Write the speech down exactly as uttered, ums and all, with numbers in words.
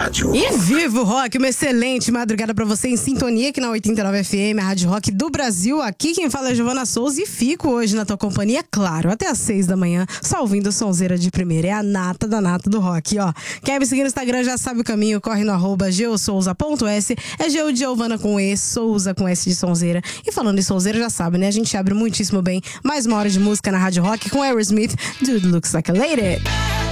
rádio. E viva o rock, uma excelente madrugada pra você em sintonia aqui na oitenta e nove F M, a Rádio Rock do Brasil. Aqui quem fala é Giovana Souza e fico hoje na tua companhia, claro, até às seis da manhã, só ouvindo sonzeira de primeira. É a nata da nata do rock, ó. Quer me seguir no Instagram, já sabe o caminho, corre no arroba geosouza ponto s, é Geo de Giovana com E, Souza com S de sonzeira. E falando em sonzeira, já sabe, né? A gente abre muitíssimo bem mais uma hora de música na Rádio Rock com Aerosmith, Dude Looks Like a Lady.